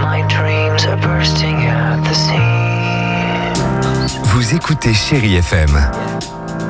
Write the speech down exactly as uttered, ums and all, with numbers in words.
My dreams are bursting at the seams. Vous écoutez Chérie F M.